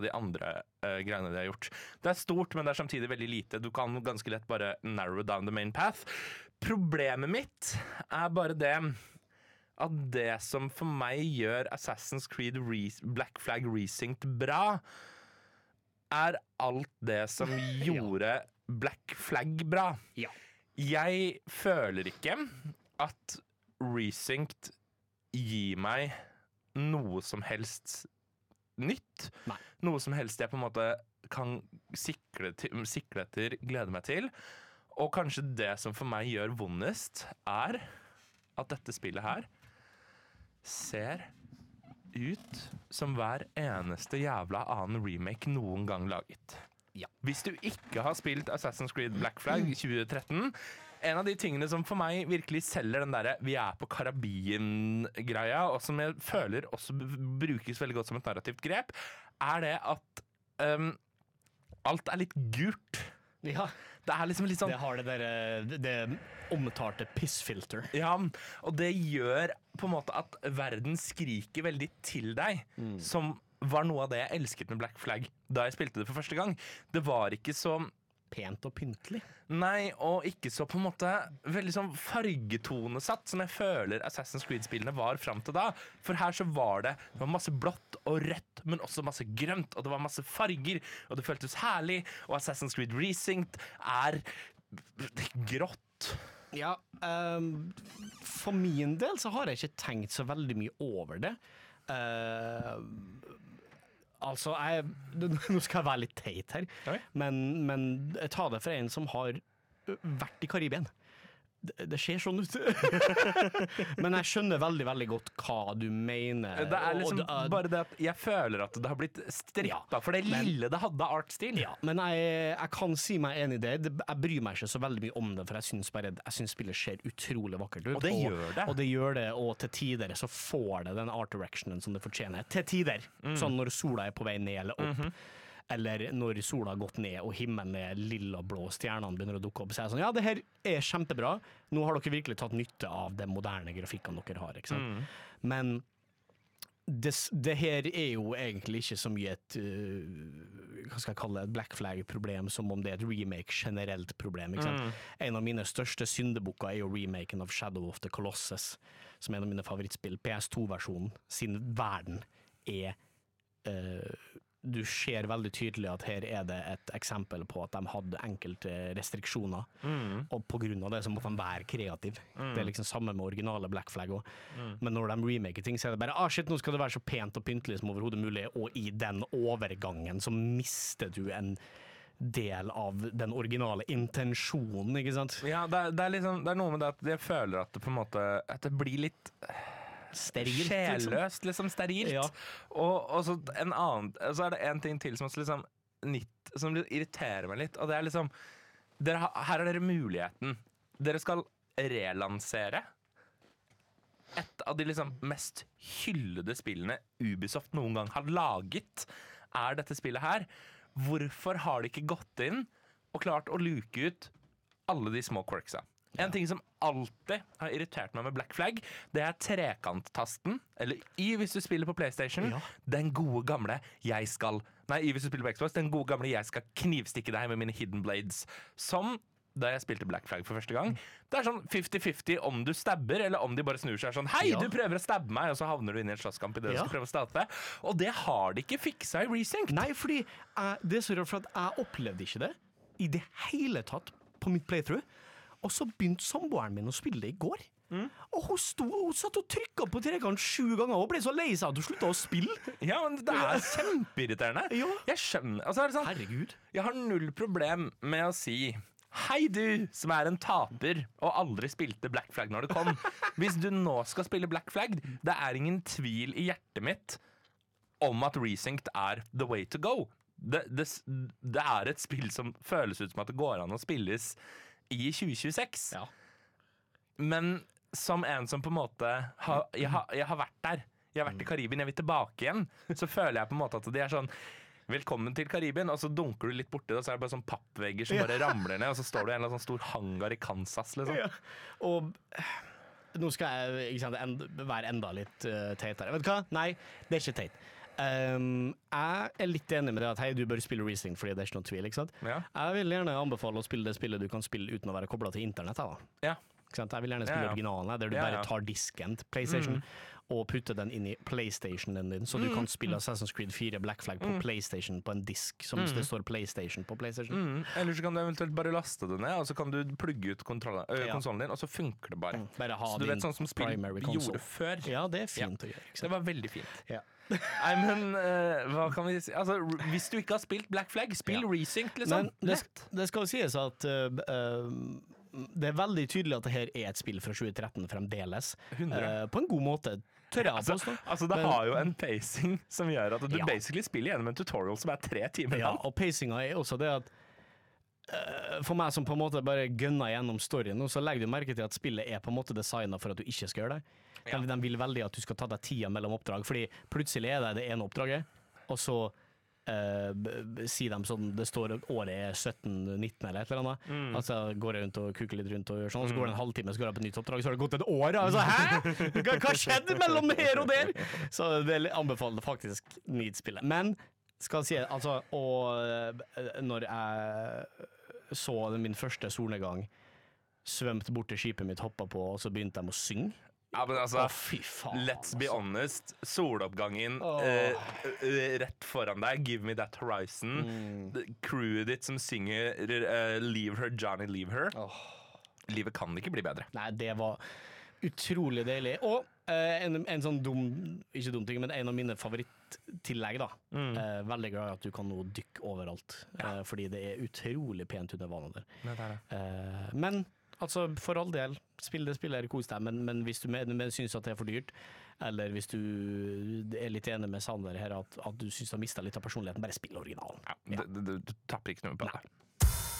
av de andre greiene de har gjort. Det stort, men det samtidig veldig lite. Du kan ganske lett bare narrow down the main path. Problemet mitt bare det at det som for meg gjør Assassin's Creed Black Flag Resynced bra, alt det som gjorde Black Flag bra. Ja. Jeg føler ikke at Resynced gir meg noe som helst nytt. Nei. Noe som helst jeg på en måte kan sikle etter, glede meg til. Og kanskje det som for meg gjør vondest, at dette spillet her ser ut som hver eneste jævla annen remake noen gang laget. Ja. Hvis du ikke har spilt Assassin's Creed Black Flag 2013, en av de tingene som for meg virkelig selger den der vi på Karibien-greia, og som jeg føler også brukes veldig godt som et narrativt grep, det at alt litt gult. Ja. Det liksom litt sånn. Det har det omtalte pissfilter. Ja, og det gjør på en måte at verden skriker veldig til deg, som var noe av det jeg elsket med Black Flag da jeg spilte det for første gang. Det var ikke så pent og pyntelig. Nei, og ikke så på en måte veldig sånn fargetonesatt som jeg føler Assassin's Creed-spillene var frem til da. For her så var det masse blått og rødt, men også masse grønt, og det var masse farger, og det føltes herlig, og Assassin's Creed Resynced grått. Ja, for min del så har jeg ikke tenkt så veldig mye over det. Altså, nå skal jeg være litt teit her, men jeg tar det for en som har vært i Karibien. Det ser sånn ut. Men jeg skjønner veldig, veldig godt hva du mener. Det liksom bare det at jeg føler at det har blitt strippet for det lille det hadde artstil. Ja, men jeg kan si meg enig i det. Jeg bryr meg ikke så veldig mye om det, for jeg synes spillet ser utrolig vakkert ut. Og det gjør det. Og det gjør det, og til tider så får det den art directionen som det fortjener. Til tider, sånn når sola på vei ned eller opp. Eller når sola har gått ned og himmelen lilla blå, stjernene begynner å dukke opp, så sånn, ja, det her kjempebra. Nå har dere virkelig tatt nytte av de moderne grafikkene dere har, ikke sant? Men det her jo egentlig ikke så mye et hva skal jeg kalle det, et Black Flag-problem, som om det et remake generelt problem, ikke sant? En av mine største syndebukker jo remaken av Shadow of the Colossus, som en av mine favorittspill. PS2-versjonen sin verden du ser veldig tydelig at her det et eksempel på at de hadde enkelte restriksjoner, og på grunn av det så må de være kreativ. Det liksom samme med originale Black Flag også. Men når de remaker ting, så det bare, shit, nå skal det være så pent og pyntelig som overhodet mulig, og i den overgangen så mister du en del av den originale intensjonen, ikke sant? Ja, det liksom, det noe med det at jeg føler at det på en måte, at det blir litt sterilt, sjelløst, liksom sterilt. Ja. Og så så det en ting til som også liksom nytt, som irriterer meg litt, og det liksom her dere muligheten. Dere skal relansere et av de liksom mest hyllede spillene Ubisoft noen gang har laget, dette spillet her. Hvorfor har de ikke gått inn og klart å luke ut alle de små quirksa? En ting som alltid har irritert meg med Black Flag, det trekanttasten, eller hvis du spiller på PlayStation, den gode gamle hvis du spiller på Xbox, den gode gamle jeg skal knivstikke deg med mine hidden blades, som da jeg spilte Black Flag for første gang. Det sånn 50-50 om du stabber, eller om de bare snur seg sånn, hei, du prøver å stabbe meg, og så havner du inn i en slåsskamp i det du skal prøve å starte. Og det har de ikke fiksa i Resynced. Nei, fordi det så rart for at jeg opplevde ikke det i det hele tatt på mitt playthrough. Og så begynte samboeren min å spille det i går. Og hun satt og trykket på trekant 7 ganger og ble så lei seg at hun sluttet å spille. Ja, men det kjempeirriterende. Ja. Jeg skjønner. Altså, sånn, herregud. Jeg har null problem med å si hei du, som en taper og aldri spilte Black Flag når det kom. Hvis du nå skal spille Black Flag, det ingen tvil i hjertet mitt om at Resynced the way to go. Det et spill som føles ut som at det går an å spilles i 2026. Ja. Men som en som på en måte jeg har vært der. Jeg har vært i Karibien, jeg vil tilbake igjen. Så føler jeg på en måte at de sånn velkommen til Karibien, og så dunker du litt borti det, og så det bare sånn pappvegger som bare ramler ned, og så står du i en eller annen sånn stor hangar i Kansas, liksom. Ja. Og nå skal jeg være enda litt teitere. Vet du hva? Nei, det ikke teit. Jeg er litt enig med det at hei, du bør spille Riesling, fordi det er ikke noen tvil, ikke sant? Ja. Jeg vil gjerne anbefale å spille det spillet du kan spille uten å være koblet til internett, da. Ja. Ikke sant? Jeg vil gjerne spille originalen, der du bare tar disken til PlayStation og putter den inn i PlayStationen din, så du kan spille Assassin's Creed 4 Black Flag på PlayStation på en disk som det står PlayStation på PlayStation. Eller så kan du eventuelt bare laste det ned, og så kan du plugge ut konsollen din, og så funker det bare. Bare ha så du din vet sånn som spill primary console. gjorde før. Ja, det er fint å gjøre. Ikke sant? Det var veldig fint. Ja. Nei, men hva kan vi si? Altså, hvis du ikke har spilt Black Flag, spill Resync, liksom. Men det skal sies at det er veldig tydelig at det her er et spill fra 2013 fremdeles. På en god måte, tør jeg å påstå. Altså, det har jo en pacing som gjør at du basically spiller gjennom en tutorial som er 3 timer lang. Ja, og pacinga er også det at for meg som på en måte bare gønner gjennom storyen, så legger du merke til at spillet er på en måte designet for at du ikke skal gjøre det. De vil veldig at du skal ta deg tida mellom oppdrag, fordi plutselig er det ene oppdraget, og så sier de sånn, det står året er 17-19 eller et eller annet, altså går jeg rundt og kuker litt rundt og gjør sånn, og så går det en halvtime, så går jeg på et nytt oppdrag, så har det gått et år, altså hæ? Hva skjedde mellom her og der? Så det anbefaler faktisk nyhetsspillet. Men skal jeg si, altså, og når jeg så min første solnedgang, svømte bort til skipet mitt, hoppet på, og så begynte de å synge. Ja, men altså, fy faen, let's be honest, soloppgangen rett foran deg, Give Me That Horizon, crewet ditt som synger Leave Her, Johnny, Leave Her. Livet kan ikke bli bedre. Nei, det var utrolig deilig. Og en sånn ikke dum ting, men en av mine favoritttillegg da. Veldig glad i at du kan nå dykke overalt, fordi det er utrolig pent under vannet der. Men altså, for all del, spill det spillet, kos deg, men hvis du synes at det er for dyrt, eller hvis du er litt enig med Sander her, at du synes du har mistet litt av personligheten, bare spill originalen. Du tapper ikke noe på det.